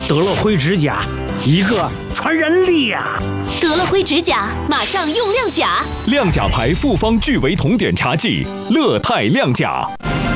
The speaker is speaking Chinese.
得了灰指甲，一个传染力啊！ 得了灰指甲，马上用亮甲。 亮甲牌复方聚维酮碘茶剂，乐泰亮甲。